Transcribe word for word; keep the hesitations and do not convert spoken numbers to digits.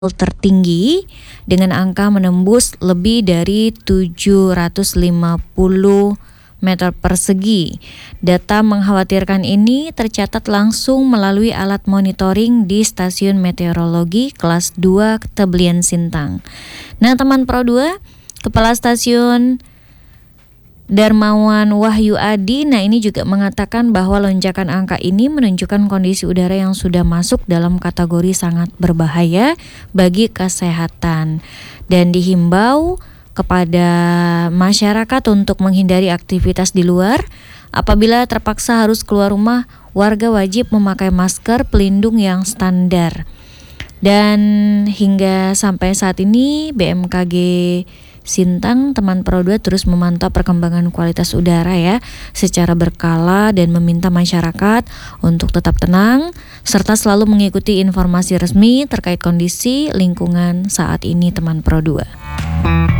tertinggi dengan angka menembus lebih dari tujuh ratus lima puluh meter persegi. Data mengkhawatirkan ini tercatat langsung melalui alat monitoring di Stasiun Meteorologi Kelas dua Tebelian Sintang. Nah, teman Pro dua, Kepala Stasiun Darmawan Wahyu Adi, nah ini juga mengatakan bahwa lonjakan angka ini menunjukkan kondisi udara yang sudah masuk dalam kategori sangat berbahaya bagi kesehatan dan dihimbau kepada masyarakat untuk menghindari aktivitas di luar. Apabila terpaksa harus keluar rumah, warga wajib memakai masker pelindung yang standar. Dan hingga sampai saat ini B M K G Sintang, teman Pro dua terus memantau perkembangan kualitas udara ya secara berkala dan meminta masyarakat untuk tetap tenang serta selalu mengikuti informasi resmi terkait kondisi lingkungan saat ini, teman Pro dua.